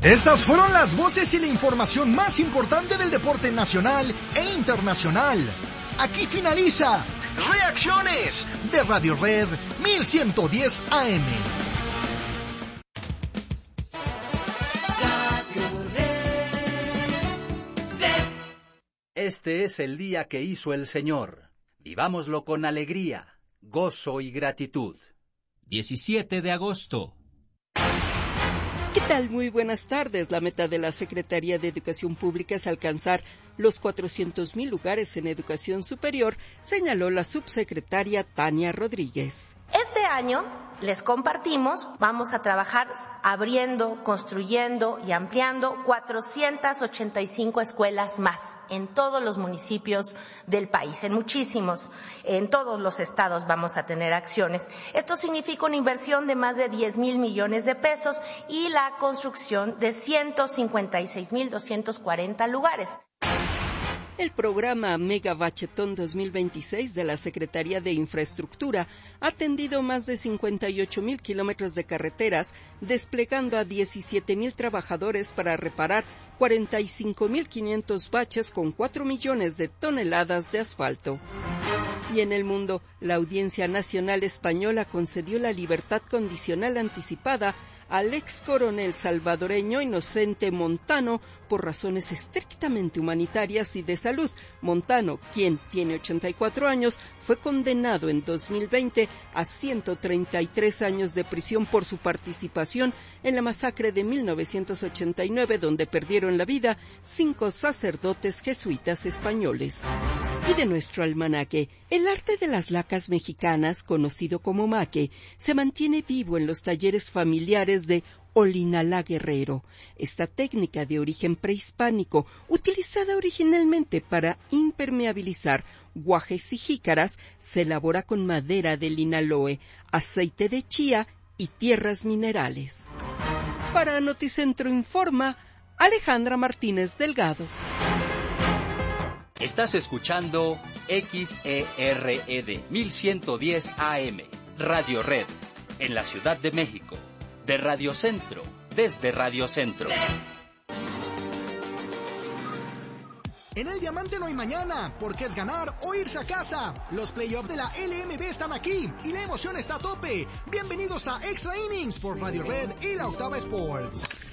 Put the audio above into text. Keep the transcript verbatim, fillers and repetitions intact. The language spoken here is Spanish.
Estas fueron las voces y la información más importante del deporte nacional e internacional. Aquí finaliza Reacciones de Radio Red mil ciento diez A M. Este es el día que hizo el Señor. Vivámoslo con alegría, gozo y gratitud. diecisiete de agosto. ¿Qué tal? Muy buenas tardes. La meta de la Secretaría de Educación Pública es alcanzar los cuatrocientos mil lugares en educación superior, señaló la subsecretaria Tania Rodríguez. Este año, les compartimos, vamos a trabajar abriendo, construyendo y ampliando cuatrocientas ochenta y cinco escuelas más en todos los municipios del país, en muchísimos, en todos los estados vamos a tener acciones. Esto significa una inversión de más de diez mil millones de pesos y la construcción de ciento cincuenta y seis mil doscientos cuarenta lugares. El programa Mega Bachetón dos mil veintiséis de la Secretaría de Infraestructura ha atendido más de cincuenta y ocho mil kilómetros de carreteras, desplegando a diecisiete mil trabajadores para reparar cuarenta y cinco mil quinientos baches con cuatro millones de toneladas de asfalto. Y en el mundo, la Audiencia Nacional Española concedió la libertad condicional anticipada al ex coronel salvadoreño Inocente Montano por razones estrictamente humanitarias y de salud. Montano, quien tiene ochenta y cuatro años, fue condenado en dos mil veinte a ciento treinta y tres años de prisión por su participación en la masacre de mil novecientos ochenta y nueve, donde perdieron la vida cinco sacerdotes jesuitas españoles. Y de nuestro almanaque, el arte de las lacas mexicanas, conocido como maque, se mantiene vivo en los talleres familiares de Olinalá Guerrero. Esta técnica de origen prehispánico, utilizada originalmente para impermeabilizar guajes y jícaras, se elabora con madera de linaloe, aceite de chía y tierras minerales. Para Noticentro Informa, Alejandra Martínez Delgado. Estás escuchando X E R E D mil ciento diez A M, Radio Red, en la Ciudad de México. De Radio Centro, desde Radio Centro. En el Diamante no hay mañana, porque es ganar o irse a casa. Los playoffs de la L M B están aquí y la emoción está a tope. Bienvenidos a Extra Innings por Radio Red y la Octava Sports.